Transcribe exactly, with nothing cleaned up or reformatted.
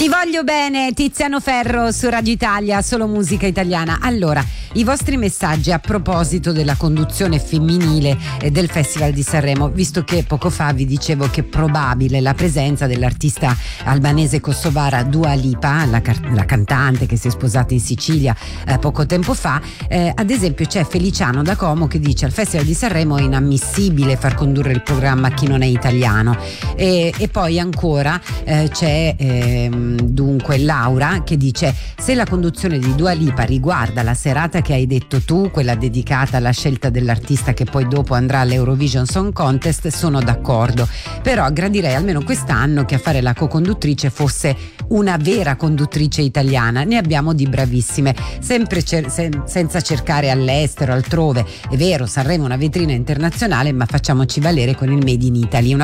Ti voglio bene, Tiziano Ferro su Radio Italia, solo musica italiana. Allora, i vostri messaggi a proposito della conduzione femminile eh, del Festival di Sanremo, visto che poco fa vi dicevo che è probabile la presenza dell'artista albanese kosovara Dua Lipa, la, car- la cantante che si è sposata in Sicilia eh, poco tempo fa. Eh, ad esempio c'è Feliciano da Como che dice: al Festival di Sanremo è inammissibile far condurre il programma a chi non è italiano. E, e poi ancora eh, c'è ehm, dunque Laura che dice: se la conduzione di Dua Lipa riguarda la serata che hai detto tu, quella dedicata alla scelta dell'artista che poi dopo andrà all'Eurovision Song Contest, sono d'accordo, però gradirei almeno quest'anno che a fare la co-conduttrice fosse una vera conduttrice italiana. Ne abbiamo di bravissime, sempre cer- sen- senza cercare all'estero, altrove. È vero, Sanremo è una vetrina internazionale, ma facciamoci valere con il Made in Italy. Una